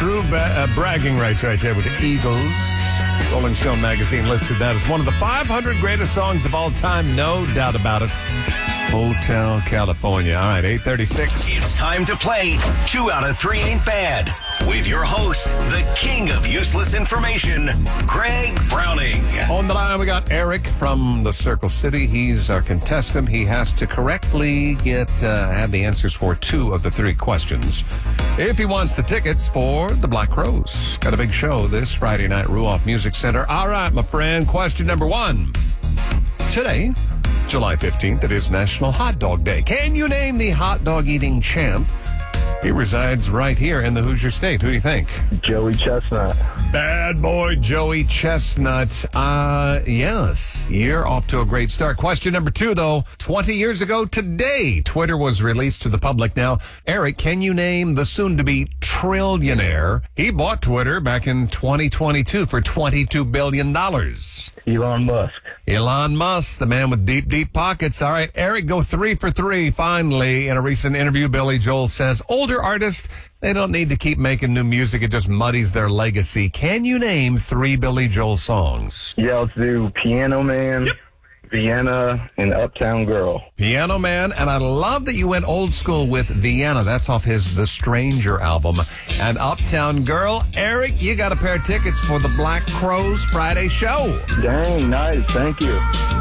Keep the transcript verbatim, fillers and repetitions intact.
True ba- uh, bragging rights right there with the Eagles. Rolling Stone magazine listed that as one of the five hundred greatest songs of all time. No doubt about it. Hotel California. All right, eight thirty-six. It's time to play Two Out of Three Ain't Bad with your host, the king of useless information, Greg Browning. On the line, we got Eric from the Circle City. He's our contestant. He has to correctly get uh, have the answers for two of the three questions if he wants the tickets for the Black Crowes. Got a big show this Friday night, Ruoff Music Center. All right, my friend, question number one. Today, July fifteenth, it is National Hot Dog Day. Can you name the hot dog eating champ? He resides right here in the Hoosier State. Who do you think? Joey Chestnut. Bad boy Joey Chestnut. Uh, yes, you're off to a great start. Question number two, though. twenty years ago today, Twitter was released to the public. Now, Eric, can you name the soon-to-be trillionaire? He bought Twitter back in twenty twenty-two for twenty-two billion dollars. Elon Musk. Elon Musk, the man with deep, deep pockets. All right, Eric, go three for three. Finally, in a recent interview, Billy Joel says older artists, they don't need to keep making new music. It just muddies their legacy. Can you name three Billy Joel songs? Yeah, let's do Piano Man, Yep. Vienna, and Uptown Girl. Piano Man, and I love that you went old school with Vienna. That's off his The Stranger album. And Uptown Girl. Eric, you got a pair of tickets for the Black Crowes Friday show. Dang, nice. Thank you.